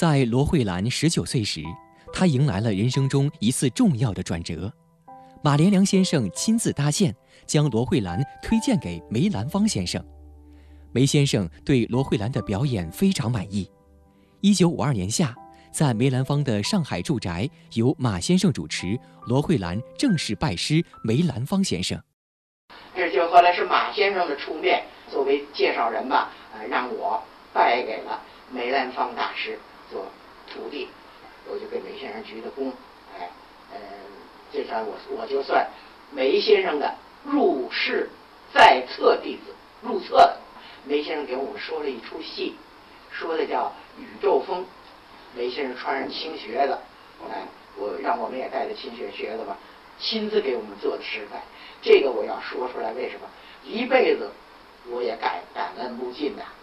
在罗慧兰19岁时，她迎来了人生中一次重要的转折。马连良先生亲自搭线，将罗慧兰推荐给梅兰芳先生。梅先生对罗慧兰的表演非常满意。1952年夏，在梅兰芳的上海住宅，由马先生主持，罗慧兰正式拜师梅兰芳先生。 这就后来是马先生的出面，作为介绍人吧，让我拜给了梅兰芳大师做徒弟，我就给梅先生鞠的躬，这算我就算梅先生的入室在册弟子，入册的。梅先生给我们说了一出戏，说的叫《宇宙风》，梅先生穿上青靴子，让我们也带着青靴子吧，亲自给我们做的示范。这个我要说出来，为什么？一辈子我也感恩不尽呐。